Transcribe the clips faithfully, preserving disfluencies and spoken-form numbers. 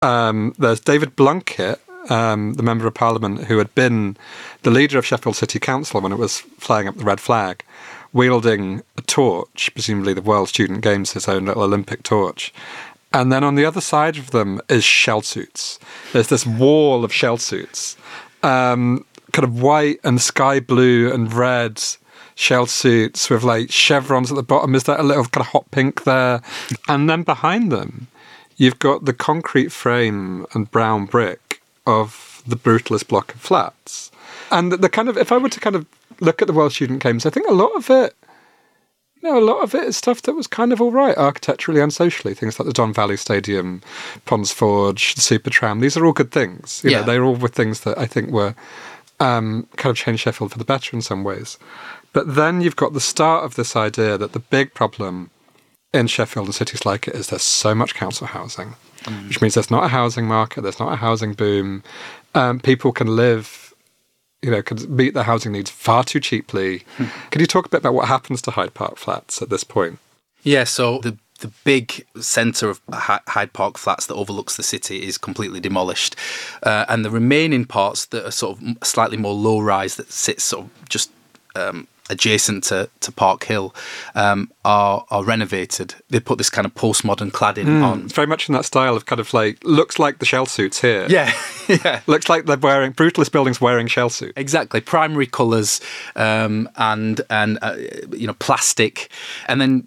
Um, there's David Blunkett, um, the Member of Parliament who had been the leader of Sheffield City Council when it was flying up the red flag, wielding a torch, presumably the World Student Games, his own little Olympic torch. And then on the other side of them is shell suits. There's this wall of shell suits, um, kind of white and sky blue and red shell suits with like chevrons at the bottom. Is that a little kind of hot pink there? And then behind them, you've got the concrete frame and brown brick of the brutalist block of flats. And the kind of, if I were to kind of look at the World Student Games, I think a lot of it, you know, a lot of it is stuff that was kind of all right architecturally and socially. Things like the Don Valley Stadium, Ponds Forge, the Supertram. These are all good things. You yeah. know, they all were things that I think were um, kind of changed Sheffield for the better in some ways. But then you've got the start of this idea that the big problem in Sheffield and cities like it is there's so much council housing, mm. which means there's not a housing market, there's not a housing boom. Um, people can live, you know, can meet their housing needs far too cheaply. Mm. Can you talk a bit about what happens to Hyde Park Flats at this point? Yeah, so the the big centre of Hyde Park Flats that overlooks the city is completely demolished. Uh, and the remaining parts that are sort of slightly more low-rise that sits sort of just um, adjacent to, to Park Hill um, are are renovated. They put this kind of postmodern cladding mm, on. It's very much in that style of kind of like, looks like the shell suits here. Yeah, yeah. Looks like they're wearing, brutalist buildings wearing shell suits. Exactly. Primary colours um, and, and uh, you know, plastic. And then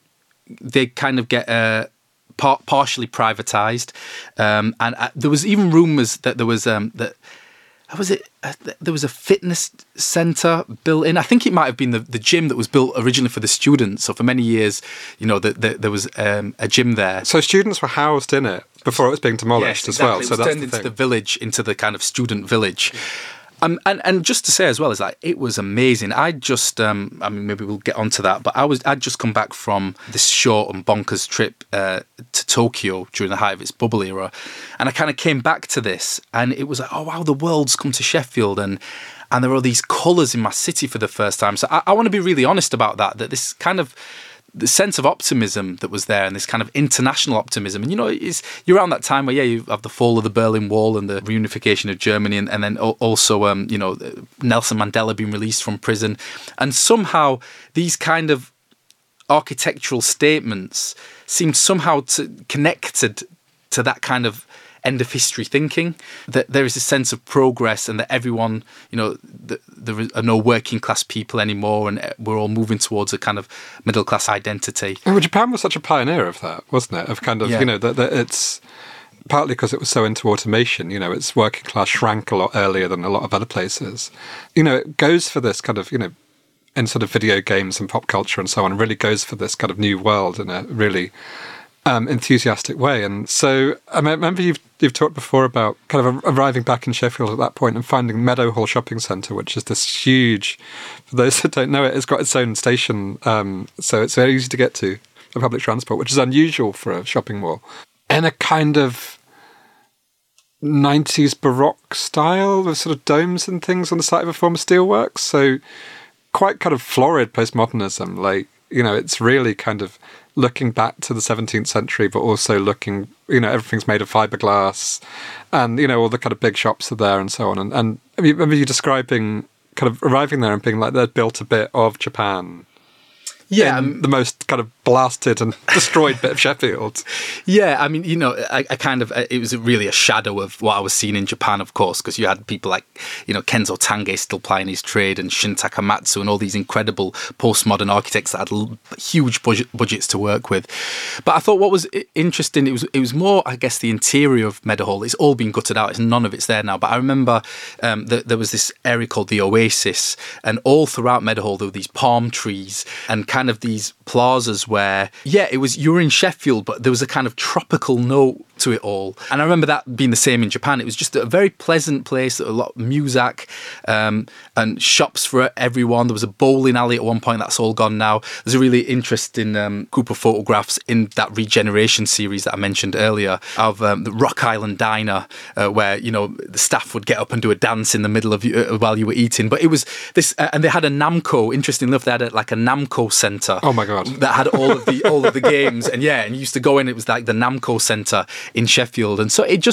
they kind of get... Uh, par- partially privatised. Um, and uh, there was even rumours that there was... Um, that How was it? Uh, there was a fitness centre built in. I think it might have been the, the gym that was built originally for the students. So for many years, you know, the, the, there was um, a gym there. So students were housed in it before it was being demolished yes, as well. Exactly. So it was that's turned the into thing. the village, into the kind of student village. Yeah. Um, and, and just to say as well, is like it was amazing. I just, um, I mean, maybe we'll get onto that, but I was, I'd just come back from this short and bonkers trip uh, to Tokyo during the height of its bubble era, and I kind of came back to this, and it was like, oh wow, the world's come to Sheffield, and and there are these colours in my city for the first time. So I, I want to be really honest about that. That this kind of the sense of optimism that was there, and this kind of international optimism. And, you know, it's, you're around that time where, yeah, you have the fall of the Berlin Wall and the reunification of Germany, and, and then also, um, you know, Nelson Mandela being released from prison. And somehow these kind of architectural statements seemed somehow to, connected to that kind of end of history thinking, that there is a sense of progress and that everyone, you know, th- there are no working class people anymore, and we're all moving towards a kind of middle class identity. And Japan was such a pioneer of that, wasn't it? Of kind of, yeah. you know, that, that it's partly because it was so into automation, you know, its working class shrank a lot earlier than a lot of other places. You know, it goes for this kind of, you know, in sort of video games and pop culture and so on, really goes for this kind of new world in a really Um, enthusiastic way. And so I remember you've you've talked before about kind of arriving back in Sheffield at that point and finding Meadowhall Shopping Centre, which is this huge, for those that don't know it, it's got its own station, um, so it's very easy to get to for public transport, which is unusual for a shopping mall, in a kind of nineties Baroque style with sort of domes and things on the side of a former steelworks, so quite kind of florid postmodernism. Like, you know, it's really kind of looking back to the seventeenth century, but also looking, you know, everything's made of fiberglass, and, you know, all the kind of big shops are there and so on. And, and I mean, remember you describing kind of arriving there and being like, they'd built a bit of Japan. Yeah. Um, the most kind of blasted and destroyed bit of Sheffield. Yeah, I mean, you know, I, I kind of, it was really a shadow of what I was seeing in Japan, of course, because you had people like, you know, Kenzo Tange still plying his trade, and Shun Takamatsu, and all these incredible postmodern architects that had l- huge budget, budgets to work with. But I thought what was interesting, it was it was more, I guess, the interior of Meadowhall. It's all been gutted out. It's, none of it's there now. But I remember um, that there was this area called the Oasis, and all throughout Meadowhall there were these palm trees and kind of these plazas where, yeah, it was, you were in Sheffield, but there was a kind of tropical note to it all. And I remember that being the same in Japan. It was just a very pleasant place, a lot of music, um, and shops for everyone. There was a bowling alley at one point, that's all gone now. There's a really interesting um, group of photographs in that Regeneration series that I mentioned earlier of um, the Rock Island Diner, uh, where, you know, the staff would get up and do a dance in the middle of you uh, while you were eating. But it was this, uh, and they had a Namco, interesting enough, they had a, like a Namco centre. Oh my God. That had all all of the all of the games, and yeah, and you used to go in. It was like the Namco Centre in Sheffield, and so it just